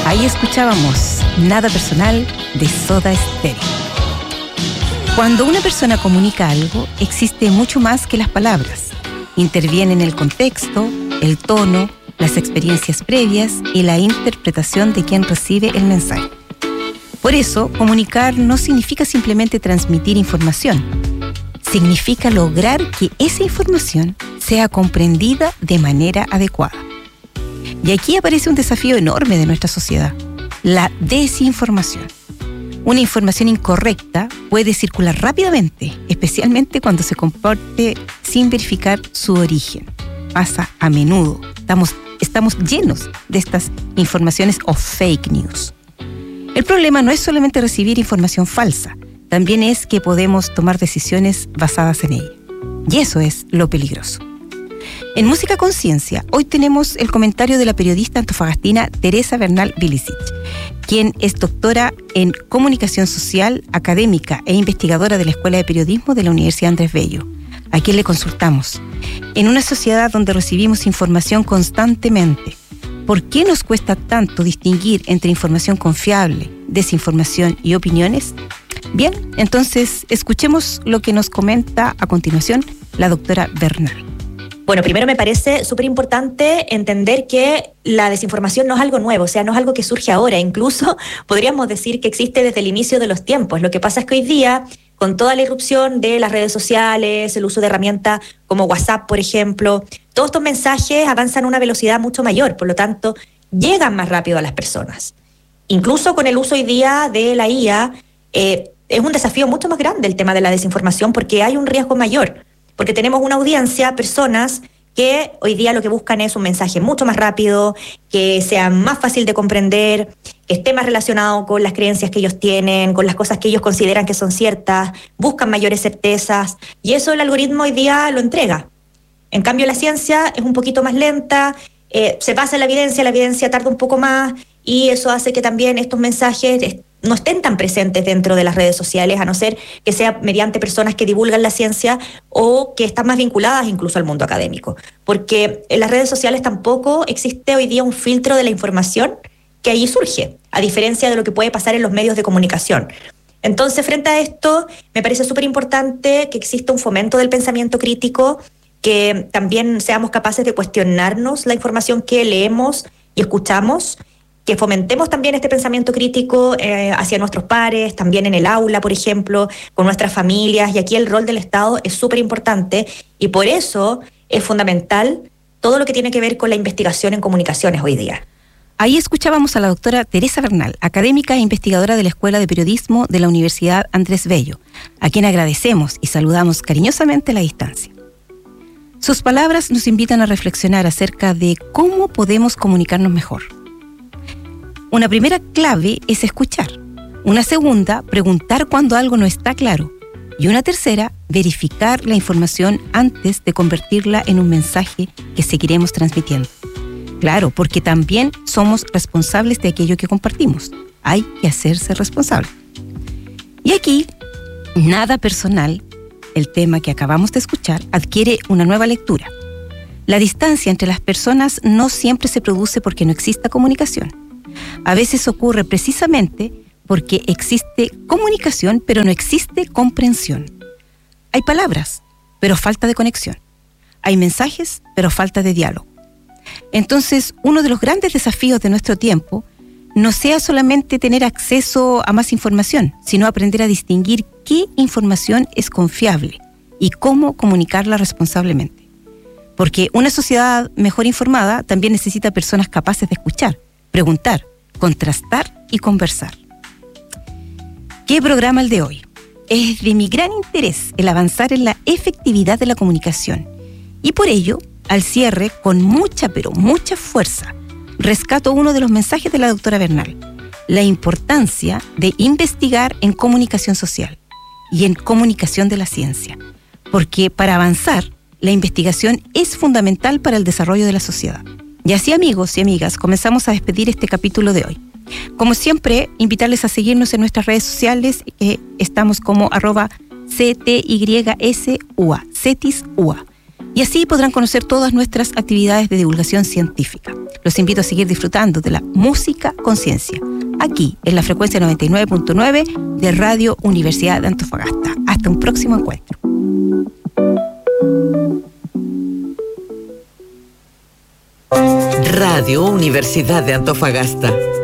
Ahí escuchábamos Nada Personal de Soda Stereo. Cuando una persona comunica algo, existe mucho más que las palabras. Intervienen el contexto, el tono, las experiencias previas y la interpretación de quien recibe el mensaje. Por eso, comunicar no significa simplemente transmitir información. Significa lograr que esa información sea comprendida de manera adecuada. Y aquí aparece un desafío enorme de nuestra sociedad: la desinformación. Una información incorrecta puede circular rápidamente, especialmente cuando se comparte sin verificar su origen. Pasa a menudo. Estamos llenos de estas informaciones o fake news. El problema no es solamente recibir información falsa, también es que podemos tomar decisiones basadas en ella. Y eso es lo peligroso. En Música Conciencia, hoy tenemos el comentario de la periodista antofagastina Teresa Bernal Vilicic, quien es doctora en Comunicación Social, académica e investigadora de la Escuela de Periodismo de la Universidad Andrés Bello. ¿A quién le consultamos? En una sociedad donde recibimos información constantemente, ¿por qué nos cuesta tanto distinguir entre información confiable, desinformación y opiniones? Bien, entonces escuchemos lo que nos comenta a continuación la doctora Bernal. Bueno, primero me parece súper importante entender que la desinformación no es algo nuevo, o sea, no es algo que surge ahora. Incluso podríamos decir que existe desde el inicio de los tiempos. Lo que pasa es que hoy día, con toda la irrupción de las redes sociales, el uso de herramientas como WhatsApp, por ejemplo, todos estos mensajes avanzan a una velocidad mucho mayor, por lo tanto, llegan más rápido a las personas. Incluso con el uso hoy día de la IA, es un desafío mucho más grande el tema de la desinformación, porque hay un riesgo mayor. Porque tenemos una audiencia, personas que hoy día lo que buscan es un mensaje mucho más rápido, que sea más fácil de comprender, que esté más relacionado con las creencias que ellos tienen, con las cosas que ellos consideran que son ciertas, buscan mayores certezas, y eso el algoritmo hoy día lo entrega. En cambio, la ciencia es un poquito más lenta, se basa en la evidencia tarda un poco más, y eso hace que también estos mensajes no estén tan presentes dentro de las redes sociales, a no ser que sea mediante personas que divulgan la ciencia o que están más vinculadas incluso al mundo académico. Porque en las redes sociales tampoco existe hoy día un filtro de la información que allí surge, a diferencia de lo que puede pasar en los medios de comunicación. Entonces, frente a esto, me parece súper importante que exista un fomento del pensamiento crítico, que también seamos capaces de cuestionarnos la información que leemos y escuchamos, que fomentemos también este pensamiento crítico hacia nuestros pares, también en el aula, por ejemplo, con nuestras familias, y aquí el rol del Estado es súper importante, y por eso es fundamental todo lo que tiene que ver con la investigación en comunicaciones hoy día. Ahí escuchábamos a la doctora Teresa Bernal, académica e investigadora de la Escuela de Periodismo de la Universidad Andrés Bello, a quien agradecemos y saludamos cariñosamente a la distancia. Sus palabras nos invitan a reflexionar acerca de cómo podemos comunicarnos mejor. Una primera clave es escuchar. Una segunda, preguntar cuando algo no está claro. Y una tercera, verificar la información antes de convertirla en un mensaje que seguiremos transmitiendo. Claro, porque también somos responsables de aquello que compartimos. Hay que hacerse responsable. Y aquí, Nada Personal, el tema que acabamos de escuchar, adquiere una nueva lectura. La distancia entre las personas no siempre se produce porque no exista comunicación. A veces ocurre precisamente porque existe comunicación, pero no existe comprensión. Hay palabras, pero falta de conexión. Hay mensajes, pero falta de diálogo. Entonces, uno de los grandes desafíos de nuestro tiempo no sea solamente tener acceso a más información, sino aprender a distinguir qué información es confiable y cómo comunicarla responsablemente. Porque una sociedad mejor informada también necesita personas capaces de escuchar, preguntar, contrastar y conversar. ¿Qué programa el de hoy? Es de mi gran interés el avanzar en la efectividad de la comunicación. Y por ello, al cierre, con mucha, pero mucha fuerza, rescato uno de los mensajes de la doctora Bernal: la importancia de investigar en comunicación social y en comunicación de la ciencia. Porque para avanzar, la investigación es fundamental para el desarrollo de la sociedad. Y así, amigos y amigas, comenzamos a despedir este capítulo de hoy. Como siempre, invitarles a seguirnos en nuestras redes sociales. Estamos como @CTYSUA, CETISUA. Y así podrán conocer todas nuestras actividades de divulgación científica. Los invito a seguir disfrutando de la música conciencia, aquí en la frecuencia 99.9 de Radio Universidad de Antofagasta. Hasta un próximo encuentro. Radio Universidad de Antofagasta.